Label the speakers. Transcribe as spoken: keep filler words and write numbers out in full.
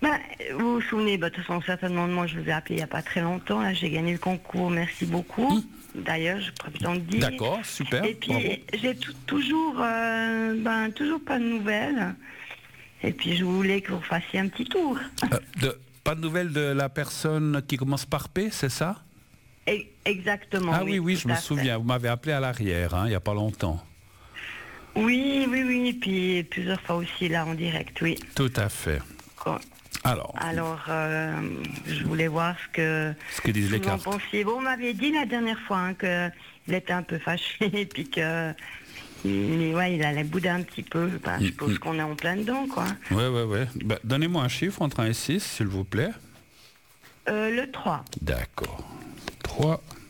Speaker 1: Ben, vous vous souvenez, ben, de toute façon, certainement de moi, je vous ai appelé il n'y a pas très longtemps. Là, j'ai gagné le concours, merci beaucoup. Mmh. D'ailleurs, je préfère le dire.
Speaker 2: D'accord, super.
Speaker 1: Et puis, j'ai t- toujours, euh, ben, toujours pas de nouvelles. Et puis, je voulais que vous fassiez un petit tour.
Speaker 2: Euh, de, pas de nouvelles de la personne qui commence par P, c'est ça?
Speaker 1: Et, exactement.
Speaker 2: Ah oui, oui, oui je me
Speaker 1: fait.
Speaker 2: souviens. Vous m'avez appelé à l'arrière, hein, il n'y a pas longtemps.
Speaker 1: Oui, oui, oui. Et puis, plusieurs fois aussi, là, en direct, oui.
Speaker 2: Tout à fait.
Speaker 1: Quoi.
Speaker 2: Alors,
Speaker 1: Alors euh, je voulais voir ce que,
Speaker 2: ce que disent les
Speaker 1: vous en
Speaker 2: cartes.
Speaker 1: pensiez. Bon, on m'avait dit la dernière fois hein, qu'il était un peu fâché et puis que il, ouais, il allait bouder un petit peu. Ben, je suppose mmh. qu'on est en plein dedans, quoi.
Speaker 2: Oui, oui, oui. Ben, donnez-moi un chiffre entre un et six, s'il vous plaît.
Speaker 1: Euh, le trois.
Speaker 2: D'accord. trois.